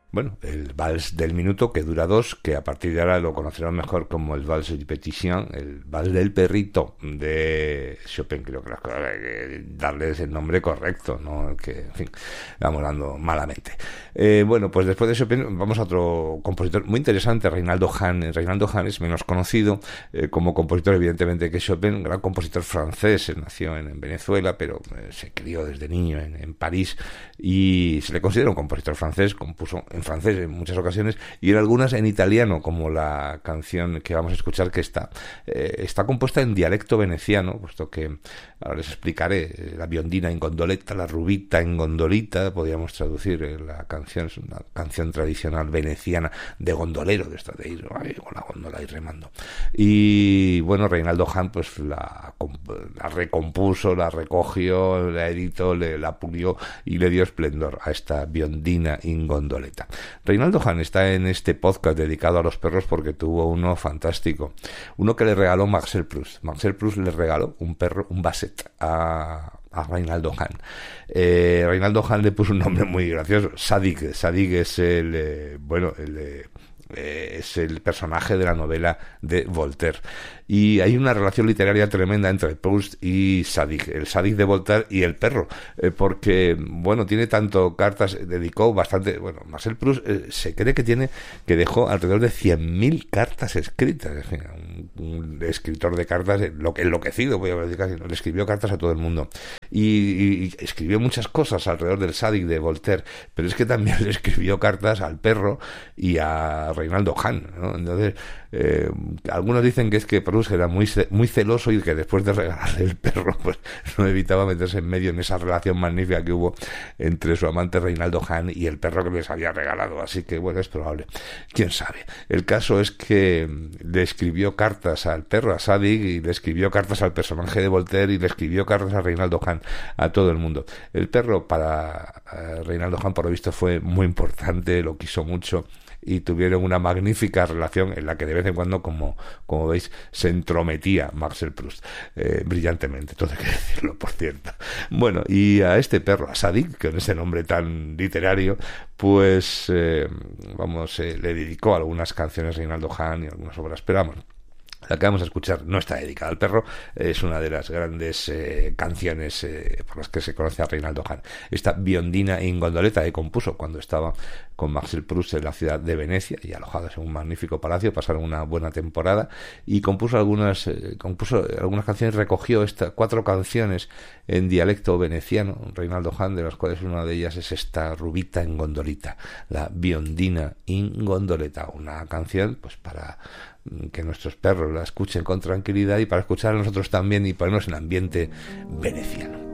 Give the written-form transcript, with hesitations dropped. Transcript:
bueno, el vals del minuto, que dura 2, que a partir de ahora lo conocerán mejor como el vals du petit chien, el vals del perrito de Chopin. Creo que hay que darles el nombre correcto, ¿no? Que, en fin, vamos dando malamente. Bueno, pues después de Chopin vamos a otro compositor muy interesante, Reynaldo Hahn. Reynaldo Hahn es menos conocido como compositor, evidentemente, que Chopin, gran compositor francés. Él nació en Venezuela, pero se crió desde niño en París, y se le considera un compositor francés. Compuso en francés en muchas ocasiones y en algunas en italiano, como la canción que vamos a escuchar, que está compuesta en dialecto veneciano, puesto que ahora les explicaré. La biondina in gondoletta, la rubita in gondolita, podríamos traducir. La canción es una canción tradicional veneciana de gondolero, de esta de ir con la góndola y remando. Y bueno, Reynaldo Hahn pues la recompuso, la recogió, la editó, la pulió y le dio esplendor a esta biondina in gondoletta. Reynaldo Hahn está en este podcast dedicado a los perros porque tuvo uno fantástico, uno que le regaló Marcel Proust. Marcel Proust le regaló un perro, un Basset, a Reynaldo Hahn. Reynaldo Hahn le puso un nombre muy gracioso, Sadig. Sadig es es el personaje de la novela de Voltaire, y hay una relación literaria tremenda entre Proust y Sadig, el Sadig de Voltaire y el perro, porque bueno, tiene tanto cartas, dedicó bastante. Bueno, Marcel Proust se cree que dejó alrededor de 100.000 cartas escritas. En fin, un escritor de cartas enloquecido, voy a decir casi, le escribió cartas a todo el mundo, y escribió muchas cosas alrededor del Sadig de Voltaire, pero es que también le escribió cartas al perro y a Reynaldo Hahn, ¿no? Entonces, algunos dicen que es que Proust era muy celoso, y que después de regalarle el perro pues no evitaba meterse en medio en esa relación magnífica que hubo entre su amante Reynaldo Hahn y el perro que les había regalado. Así que bueno, es probable, quién sabe. El caso es que le escribió cartas al perro, a Sadig, y le escribió cartas al personaje de Voltaire, y le escribió cartas a Reynaldo Hahn, a todo el mundo. El perro para Reynaldo Hahn, por lo visto, fue muy importante, lo quiso mucho, y tuvieron una magnífica relación en la que de vez en cuando, como veis, se entrometía Marcel Proust brillantemente, todo hay que decirlo, por cierto. Bueno, y a este perro, a Sadig, con ese nombre tan literario, pues le dedicó algunas canciones a Reynaldo Hahn y algunas obras, pero vamos, la que vamos a escuchar no está dedicada al perro, es una de las grandes canciones por las que se conoce a Reynaldo Hahn. Esta biondina in gondoletta que compuso cuando estaba con Marcel Proust en la ciudad de Venecia, y alojados en un magnífico palacio, pasaron una buena temporada, y compuso algunas canciones, recogió 4 canciones en dialecto veneciano, Reynaldo Hahn, de las cuales una de ellas es esta rubita in gondolita, la biondina in gondoletta, una canción pues para que nuestros perros la escuchen con tranquilidad, y para escuchar a nosotros también y ponernos en ambiente veneciano.